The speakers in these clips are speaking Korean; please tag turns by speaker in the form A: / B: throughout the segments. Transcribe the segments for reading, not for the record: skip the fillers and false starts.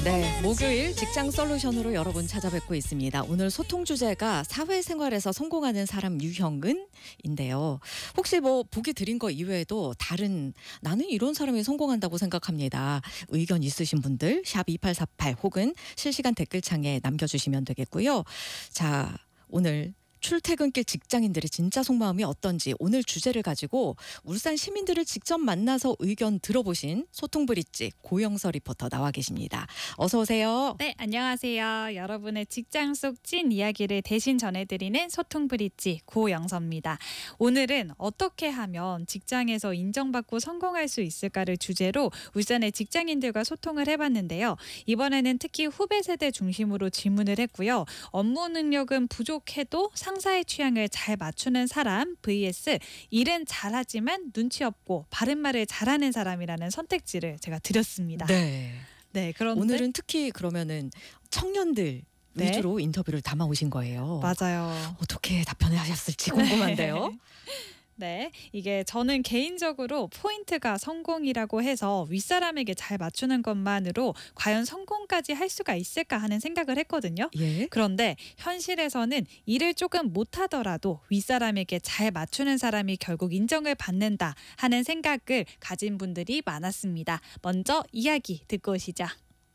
A: 네, 목요일 직장 솔루션으로 여러분 찾아뵙고 있습니다. 오늘 소통 주제가 사회생활에서 성공하는 사람 유형은인데요. 혹시 뭐 보기 드린 거 이외에도 다른 나는 이런 사람이 성공한다고 생각합니다. 의견 있으신 분들 샵 2848 혹은 실시간 댓글창에 남겨주시면 되겠고요. 자, 오늘 출퇴근길 직장인들의 진짜 속마음이 어떤지 오늘 주제를 가지고 울산 시민들을 직접 만나서 의견 들어보신 소통브릿지 고영서 리포터 나와 계십니다. 어서 오세요.
B: 네, 안녕하세요. 여러분의 직장 속 찐 이야기를 대신 전해드리는 소통브릿지 고영서입니다. 오늘은 어떻게 하면 직장에서 인정받고 성공할 수 있을까를 주제로 울산의 직장인들과 소통을 해봤는데요. 이번에는 특히 후배 세대 중심으로 질문을 했고요. 업무 능력은 부족해도 상사의 취향을 잘 맞추는 사람 vs 일은 잘하지만 눈치 없고 바른 말을 잘하는 사람이라는 선택지를 제가 드렸습니다.
A: 네.
B: 네, 그런데
A: 오늘은 특히 그러면은 청년들
B: 네.
A: 위주로 인터뷰를 담아 오신 거예요.
B: 맞아요.
A: 어떻게 답변을 하셨을지 궁금한데요.
B: 네, 이게 저는 개인적으로 포인트가 성공이라고 해서 윗사람에게 잘 맞추는 것만으로 과연 성공까지 할 수가 있을까 하는 생각을 했거든요.
A: 예.
B: 그런데 현실에서는 일을 조금 못하더라도 윗사람에게 잘 맞추는 사람이 결국 인정을 받는다 하는 생각을 가진 분들이 많았습니다. 먼저 이야기 듣고 오시죠.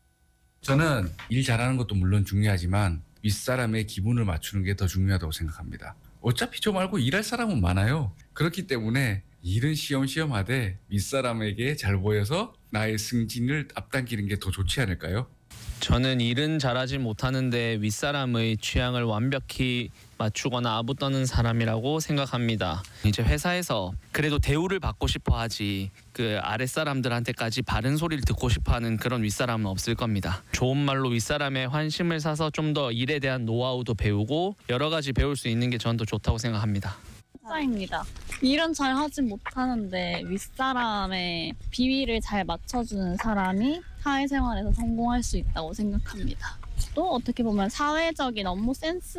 C: 저는 일 잘하는 것도 물론 중요하지만 윗사람의 기분을 맞추는 게 더 중요하다고 생각합니다. 어차피 저 말고 일할 사람은 많아요. 그렇기 때문에 일은 시험시험 하되 윗사람에게 잘 보여서 나의 승진을 앞당기는 게 더 좋지 않을까요?
D: 저는 일은 잘하지 못하는데 윗사람의 취향을 완벽히 맞추거나 아부떠는 사람이라고 생각합니다. 이제 회사에서 그래도 대우를 받고 싶어 하지 그 아랫사람들한테까지 바른 소리를 듣고 싶어 하는 그런 윗사람은 없을 겁니다. 좋은 말로 윗사람의 환심을 사서 좀 더 일에 대한 노하우도 배우고 여러 가지 배울 수 있는 게 저는 더 좋다고 생각합니다.
E: 입니다. 일은 잘 하지 못하는데 윗사람의 비위를 잘 맞춰주는 사람이 사회생활에서 성공할 수 있다고 생각합니다. 또 어떻게 보면 사회적인 업무 센스